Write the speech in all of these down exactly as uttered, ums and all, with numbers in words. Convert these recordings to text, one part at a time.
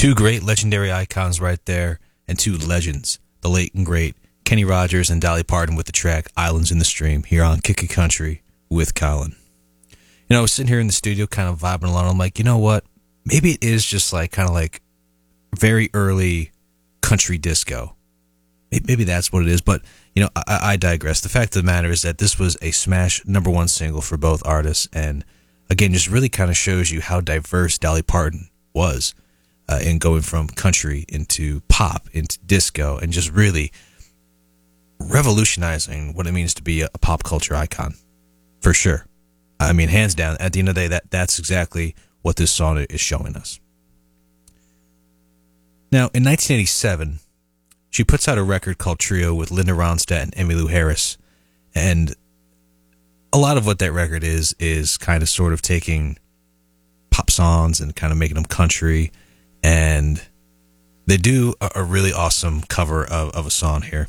Two great legendary icons right there, and two legends, the late and great Kenny Rogers and Dolly Parton with the track Islands in the Stream here on Kickin' Country with Colin. You know, I was sitting here in the studio kind of vibing along. I'm like, you know what? Maybe it is just like kind of like very early country disco. Maybe that's what it is, but you know, I, I digress. The fact of the matter is that this was a smash number one single for both artists, and again, just really kind of shows you how diverse Dolly Parton was uh, in going from country into pop, into disco, and just really revolutionizing what it means to be a, a pop culture icon, for sure. I mean, hands down, at the end of the day, that, that's exactly what this song is showing us. Now, in nineteen eighty-seven, she puts out a record called Trio with Linda Ronstadt and Emmylou Harris, and a lot of what that record is is kind of sort of taking pop songs and kind of making them country, and they do a, a really awesome cover of, of a song here.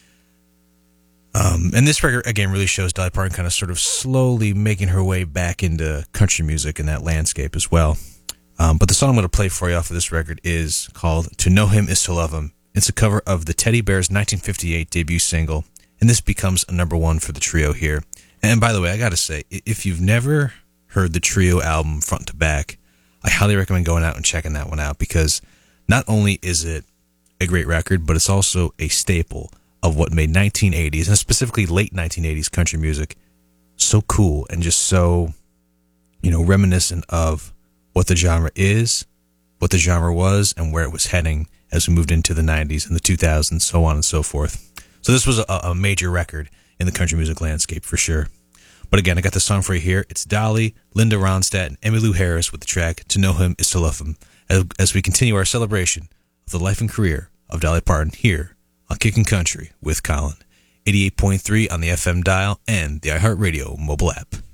Um, and this record, again, really shows Dolly Parton kind of sort of slowly making her way back into country music in that landscape as well. Um, but the song I'm going to play for you off of this record is called To Know Him Is to Love Him. It's a cover of the Teddy Bears' nineteen fifty-eight debut single, and this becomes a number one for the Trio here. And by the way, I got to say, if you've never heard the Trio album front to back, I highly recommend going out and checking that one out, because not only is it a great record, but it's also a staple of what made nineteen eighties, and specifically late nineteen eighties country music, so cool and just so, you know, reminiscent of what the genre is, what the genre was, and where it was heading as we moved into the nineties and the two thousands, so on and so forth. So this was a, a major record in the country music landscape for sure. But again, I got the song for you here. It's Dolly, Linda Ronstadt, and Emmylou Harris with the track To Know Him Is to Love Him, as, as we continue our celebration of the life and career of Dolly Parton here on Kickin' Country with Colin. eighty-eight point three on the F M dial and the iHeartRadio mobile app.